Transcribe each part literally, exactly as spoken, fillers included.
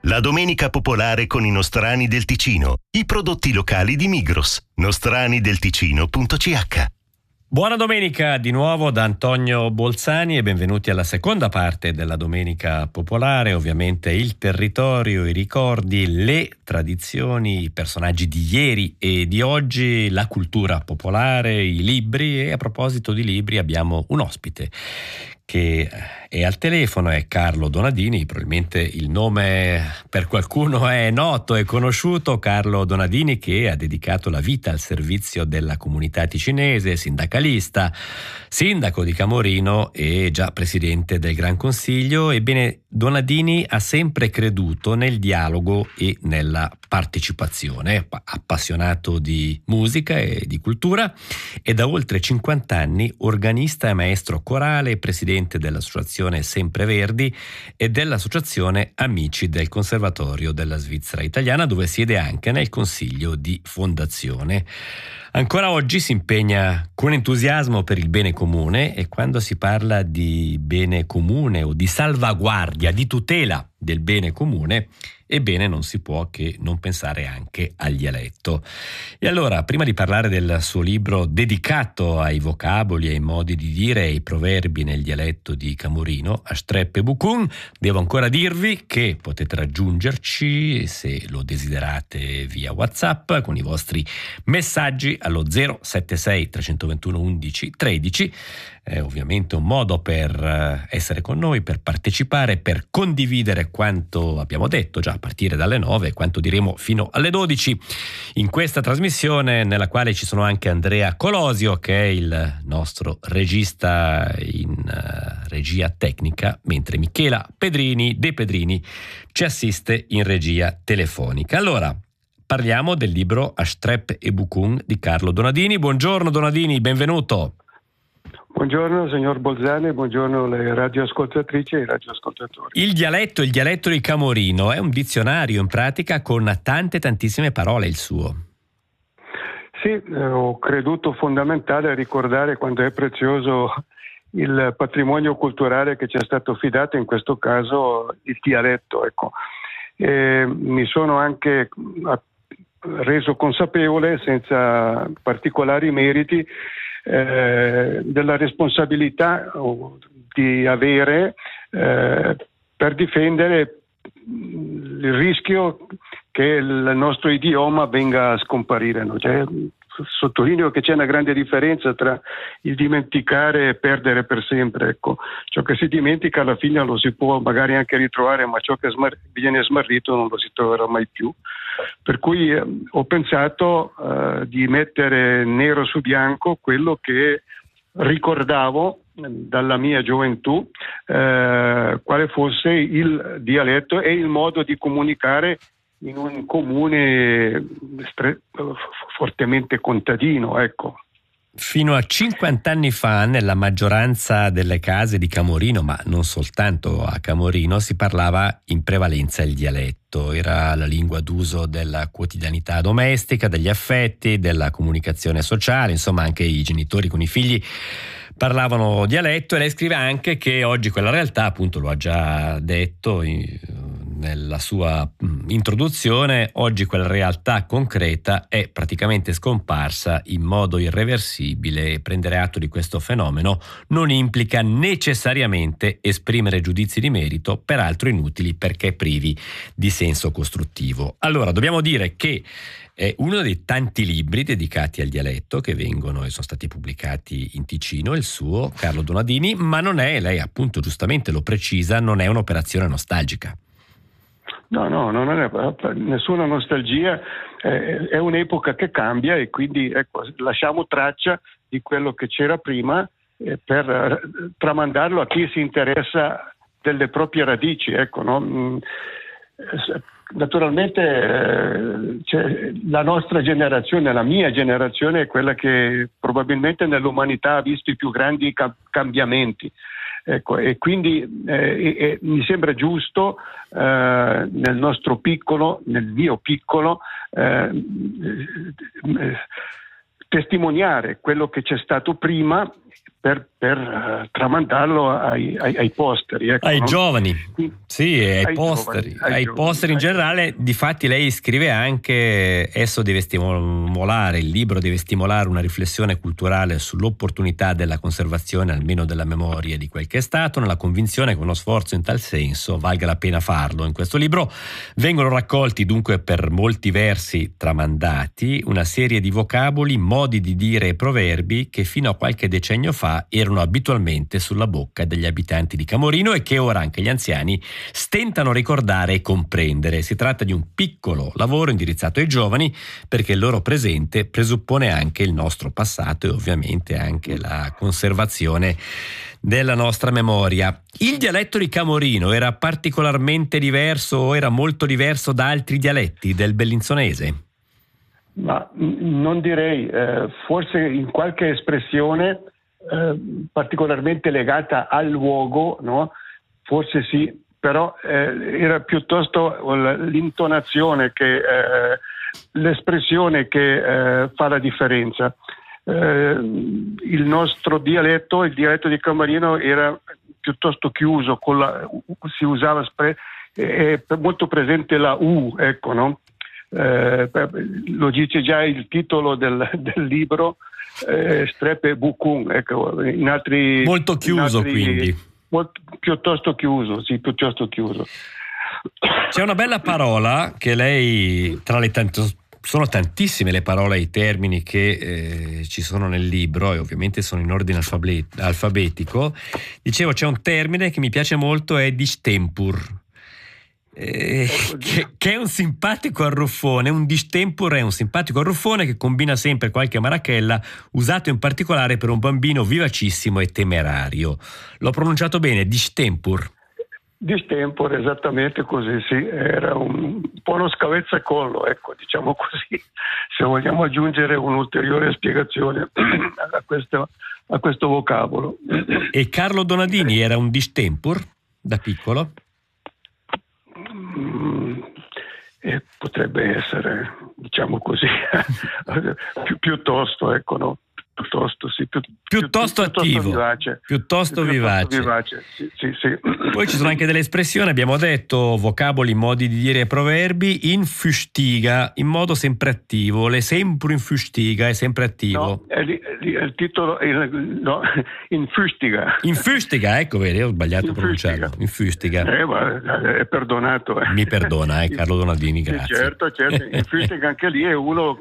La domenica popolare con i nostrani del Ticino. I prodotti locali di Migros. nostranidelticino punto c h. Buona domenica di nuovo da Antonio Bolzani e benvenuti alla seconda parte della Domenica Popolare. Ovviamente il territorio, i ricordi, le tradizioni, i personaggi di ieri e di oggi, la cultura popolare, i libri. E a proposito di libri abbiamo un ospite che è al telefono, è Carlo Donadini. Probabilmente il nome per qualcuno è noto e conosciuto. Carlo Donadini, che ha dedicato la vita al servizio della comunità ticinese, sindacalista, sindaco di Camorino e già presidente del Gran Consiglio. Ebbene, Donadini ha sempre creduto nel dialogo e nella partecipazione, appassionato di musica e di cultura, e da oltre cinquanta anni organista e maestro corale, presidente dell'associazione Sempreverdi e dell'associazione Amici del Conservatorio della Svizzera Italiana, dove siede anche nel consiglio di fondazione. Ancora oggi si impegna con entusiasmo per il bene comune, e quando si parla di bene comune o di salvaguardia, di tutela del bene comune, ebbene non si può che non pensare anche al dialetto. E allora, prima di parlare del suo libro dedicato ai vocaboli, ai modi di dire e ai proverbi nel dialetto di Camorino, Astrep e Bucun, devo ancora dirvi che potete raggiungerci, se lo desiderate, via WhatsApp con i vostri messaggi allo zero sette sei tre due uno undici tredici. È ovviamente un modo per essere con noi, per partecipare, per condividere quanto abbiamo detto già a partire dalle nove, quanto diremo fino alle dodici in questa trasmissione, nella quale ci sono anche Andrea Colosio, che è il nostro regista in uh, regia tecnica, mentre Michela Pedrini De Pedrini ci assiste in regia telefonica. Allora, parliamo del libro Astrep e Bucun di Carlo Donadini. Buongiorno Donadini, benvenuto. Buongiorno signor Bolzani, buongiorno alle radioascoltatrici e ai radioascoltatori. Il dialetto, il dialetto di Camorino è un dizionario in pratica con tante tantissime parole, il suo. Sì, eh, ho creduto fondamentale ricordare quanto è prezioso il patrimonio culturale che ci è stato affidato, in questo caso il dialetto. Ecco. E mi sono anche reso consapevole, senza particolari meriti, Eh, della responsabilità oh, di avere eh, per difendere il rischio che il nostro idioma venga a scomparire, no? Cioè, sottolineo che c'è una grande differenza tra il dimenticare e perdere per sempre. Ecco. Ciò che si dimentica alla fine lo si può magari anche ritrovare, ma ciò che smar- viene smarrito non lo si troverà mai più. Per cui eh, ho pensato eh, di mettere nero su bianco quello che ricordavo dalla mia gioventù, eh, quale fosse il dialetto e il modo di comunicare in un comune stre- fortemente contadino, ecco. Fino a cinquanta anni fa, nella maggioranza delle case di Camorino, ma non soltanto a Camorino, si parlava in prevalenza il dialetto. Era la lingua d'uso della quotidianità domestica, degli affetti, della comunicazione sociale, insomma anche i genitori con i figli parlavano dialetto. E lei scrive anche che oggi quella realtà, appunto lo ha già detto nella sua introduzione, oggi quella realtà concreta è praticamente scomparsa in modo irreversibile, e prendere atto di questo fenomeno non implica necessariamente esprimere giudizi di merito, peraltro inutili perché privi di senso costruttivo. Allora, dobbiamo dire che è uno dei tanti libri dedicati al dialetto che vengono e sono stati pubblicati in Ticino, il suo, Carlo Donadini, ma non è, lei appunto giustamente lo precisa, non è un'operazione nostalgica. No, no, non è nessuna nostalgia, eh, è un'epoca che cambia, e quindi ecco, lasciamo traccia di quello che c'era prima eh, per eh, tramandarlo a chi si interessa delle proprie radici. Ecco, no? Mm, eh, naturalmente eh, cioè, la nostra generazione, la mia generazione, è quella che probabilmente nell'umanità ha visto i più grandi ca- cambiamenti. Ecco, e quindi eh, e, mi sembra giusto eh, nel nostro piccolo, nel mio piccolo, eh, eh, testimoniare quello che c'è stato prima per, per uh, tramandarlo ai, ai, ai posteri, ecco, ai no? giovani, sì, ai, ai posteri, giovani, ai, ai giovani, posteri in ai generale. giovani. Difatti lei scrive anche: esso deve stimolare, il libro deve stimolare una riflessione culturale sull'opportunità della conservazione almeno della memoria di quel che è stato, nella convinzione che uno sforzo in tal senso valga la pena farlo. In questo libro vengono raccolti dunque per molti versi tramandati una serie di vocaboli, modi di dire e proverbi che fino a qualche decennio fa erano abitualmente sulla bocca degli abitanti di Camorino e che ora anche gli anziani stentano a ricordare e comprendere. Si tratta di un piccolo lavoro indirizzato ai giovani, perché il loro presente presuppone anche il nostro passato e ovviamente anche la conservazione della nostra memoria. Il dialetto di Camorino era particolarmente diverso o era molto diverso da altri dialetti del bellinzonese? Ma non direi, eh, forse in qualche espressione Eh, particolarmente legata al luogo, no? Forse sì, però eh, era piuttosto l'intonazione che eh, l'espressione che eh, fa la differenza. Eh, il nostro dialetto, il dialetto di Camorino, era piuttosto chiuso, con la, si usava spre, è molto presente la U, ecco, no? Eh, lo dice già il titolo del, del libro. Eh, Strepe Bucun, ecco, in altri molto chiuso, in altri, quindi molto, piuttosto chiuso, sì, piuttosto chiuso. C'è una bella parola che lei, tra le tante, sono tantissime le parole e i termini che eh, ci sono nel libro, e ovviamente sono in ordine alfabet- alfabetico. Dicevo, c'è un termine che mi piace molto, è distempur. Eh, che, che è un simpatico arruffone, un distempore è un simpatico arruffone che combina sempre qualche marachella, usato in particolare per un bambino vivacissimo e temerario. L'ho pronunciato bene, distempur? Distempor, esattamente così, sì, era un po' uno scavezzacollo, ecco, diciamo così, se vogliamo aggiungere un'ulteriore spiegazione a questo, a questo vocabolo. E Carlo Donadini era un distempor da piccolo? Mm, eh, potrebbe essere, diciamo così, Pi- piuttosto, ecco, no? Piuttosto, sì, più, piuttosto, piuttosto attivo, vivace. piuttosto, piuttosto vivace. vivace. Sì, sì, sì. Poi ci sono anche delle espressioni, abbiamo detto, vocaboli, modi di dire e proverbi. In fustiga, in modo sempre attivo, le sempre in fustiga, è sempre attivo. No, è, lì, è, lì, è il titolo, è, no, in fustiga. In fustiga, ecco, vedi, ho sbagliato a pronunciarlo. In fustiga. Eh, ma è perdonato. Eh. Mi perdona, eh, Carlo Donadini, grazie. Sì, certo, certo. In fustiga anche lì è uno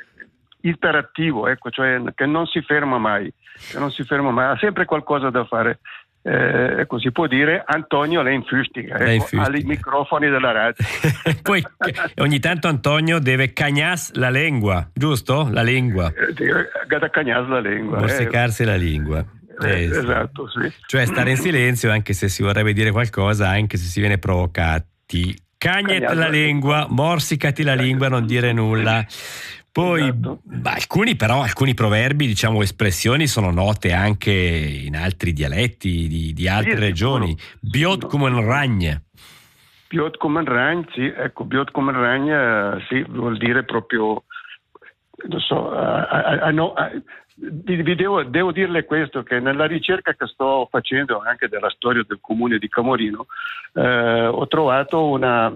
iperattivo, ecco, cioè che non si ferma mai, che non si ferma mai, ha sempre qualcosa da fare. Eh, ecco, si può dire Antonio lei infustiga, ecco, ha i microfoni della radio. Poi ogni tanto Antonio deve cagnas la lingua, giusto? La lingua. Eh, deve cagnas la lingua. Morsicarsi eh. la lingua. Eh, esatto, sì. Cioè stare in silenzio anche se si vorrebbe dire qualcosa, anche se si viene provocati. Cagnet la lingua, morsicati la lingua, non dire nulla. Poi esatto. Beh, alcuni però, alcuni proverbi, diciamo espressioni sono note anche in altri dialetti di, di altre sì, regioni. Biot no. come un ragno. Biot come un ragno, sì, ecco, biot come un ragno, sì, vuol dire proprio, non so, a, a, a, no, a, vi devo, devo dirle questo, che nella ricerca che sto facendo anche della storia del comune di Camorino, eh, ho trovato una...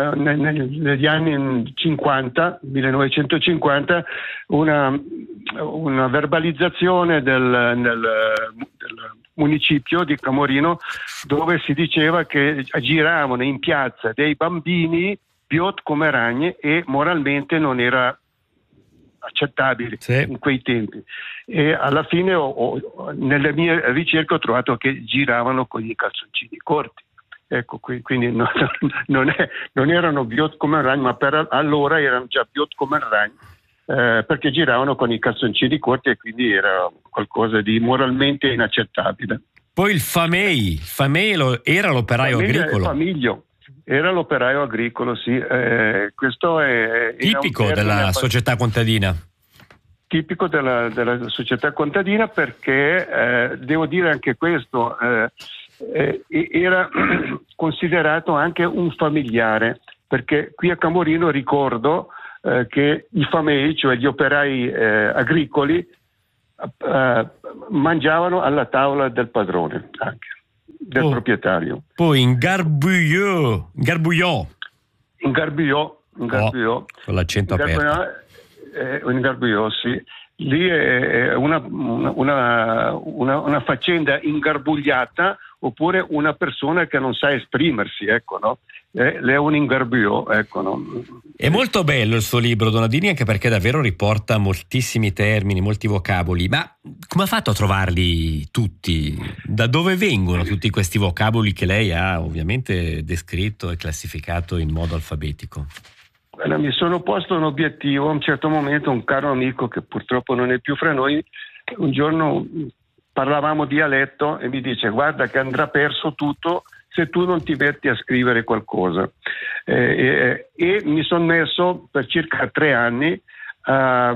negli anni cinquanta, millenovecentocinquanta, una, una verbalizzazione del, del, del municipio di Camorino dove si diceva che giravano in piazza dei bambini biot come ragne e moralmente non era accettabile sì. in quei tempi, e alla fine ho, ho, nelle mie ricerche ho trovato che giravano con i calzoncini corti. Ecco, quindi no, non, è, non erano biot come un ragno, ma per allora erano già biot come un ragno, eh, perché giravano con i calzoncini corti e quindi era qualcosa di moralmente inaccettabile. Poi il famei, il famei lo, era l'operaio Famiglia, agricolo. Famiglio, era l'operaio agricolo, sì. Eh, questo è tipico della società contadina. Tipico della, della società contadina, perché eh, devo dire anche questo. Eh, Eh, era considerato anche un familiare, perché qui a Camorino ricordo eh, che i famei, cioè gli operai eh, agricoli, uh, mangiavano alla tavola del padrone, anche del oh. proprietario. Poi in Garbuyot, Garbuyot. In Garbuyot, in Garbuyot. Oh, con l'accento in aperto. Garbuyot, eh, in Garbuyot, sì. Lì è una, una, una, una faccenda ingarbugliata, oppure una persona che non sa esprimersi, ecco, no? Eh, è un ingarbio, ecco, no? È molto bello il suo libro, Donadini, anche perché davvero riporta moltissimi termini, molti vocaboli. Ma come ha fatto a trovarli tutti? Da dove vengono tutti questi vocaboli che lei ha ovviamente descritto e classificato in modo alfabetico? Allora, mi sono posto un obiettivo. A un certo momento un caro amico, che purtroppo non è più fra noi, un giorno parlavamo dialetto e mi dice: guarda che andrà perso tutto se tu non ti metti a scrivere qualcosa. Eh, e, e mi sono messo per circa tre anni a,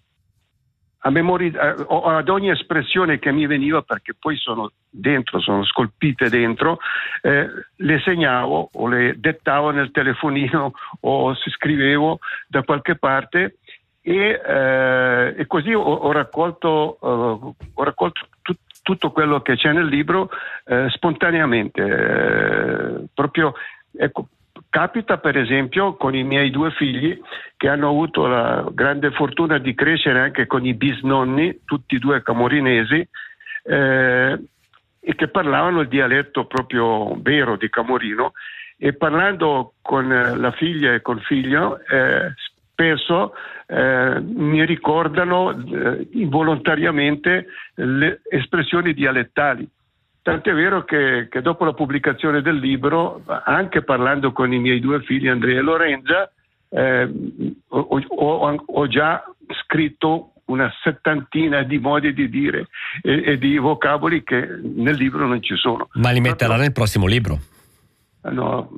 a memorizzare ad ogni espressione che mi veniva, perché poi sono dentro, sono scolpite dentro, eh, le segnavo o le dettavo nel telefonino o si scrivevo da qualche parte. E, eh, e così ho, ho raccolto, uh, ho raccolto tut, tutto quello che c'è nel libro eh, spontaneamente. Eh, proprio, ecco, capita per esempio con i miei due figli, che hanno avuto la grande fortuna di crescere anche con i bisnonni, tutti e due camorinesi, eh, e che parlavano il dialetto proprio vero di Camorino, e parlando con la figlia e col figlio eh, spesso eh, mi ricordano eh, involontariamente le espressioni dialettali. Tant'è vero che, che dopo la pubblicazione del libro, anche parlando con i miei due figli Andrea e Lorenza, eh, ho, ho, ho già scritto una settantina di modi di dire e, e di vocaboli che nel libro non ci sono. Ma li metterà Proprio, nel prossimo libro? No,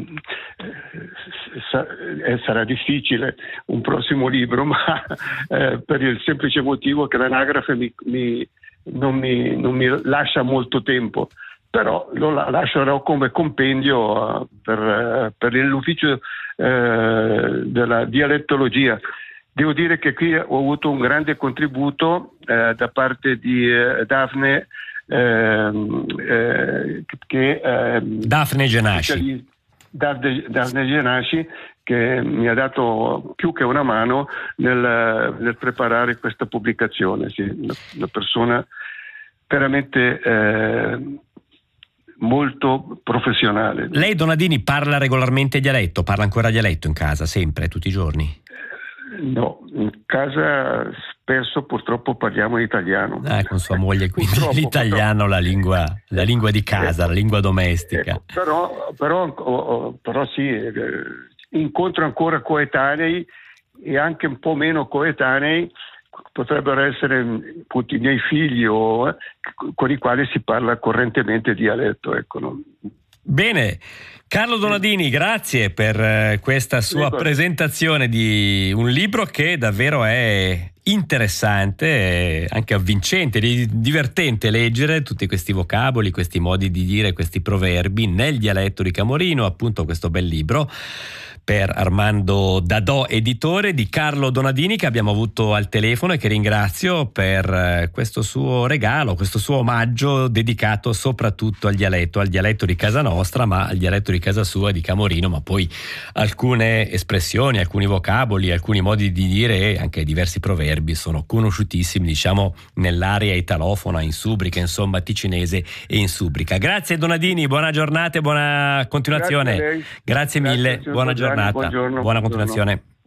eh, sarà difficile un prossimo libro, ma eh, per il semplice motivo che l'anagrafe mi, mi, non, mi, non mi lascia molto tempo, però lo lascerò come compendio uh, per, uh, per l'ufficio uh, della dialettologia. Devo dire che qui ho avuto un grande contributo uh, da parte di uh, Daphne Eh, eh, che eh, Daphne Genasci Daphne, Daphne Genasci, che mi ha dato più che una mano nel, nel preparare questa pubblicazione. Sì, una, una persona veramente eh, molto professionale. Lei, Donadini, parla regolarmente dialetto? Parla ancora dialetto in casa, sempre, tutti i giorni? No, in casa spesso purtroppo parliamo italiano. Ah, con sua moglie, quindi purtroppo, l'italiano, purtroppo. La lingua, la lingua di casa, ecco, la lingua domestica. Ecco, però, però, oh, però sì, eh, incontro ancora coetanei e anche un po' meno coetanei, potrebbero essere appunto i miei figli o, eh, con i quali si parla correntemente dialetto. Ecco, no? Bene, Carlo Donadini, grazie per questa sua presentazione di un libro che davvero è interessante, anche avvincente, divertente leggere tutti questi vocaboli, questi modi di dire, questi proverbi nel dialetto di Camorino, appunto questo bel libro per Armando Dadò, editore, di Carlo Donadini, che abbiamo avuto al telefono e che ringrazio per questo suo regalo, questo suo omaggio dedicato soprattutto al dialetto, al dialetto di casa nostra, ma al dialetto di casa sua, di Camorino, ma poi alcune espressioni, alcuni vocaboli, alcuni modi di dire e anche diversi proverbi sono conosciutissimi, diciamo, nell'area italofona, in subrica, insomma, ticinese e in subrica. Grazie Donadini, buona giornata e buona continuazione. Grazie, Grazie mille, Grazie, buona giornata, buongiorno, buona buongiorno. continuazione.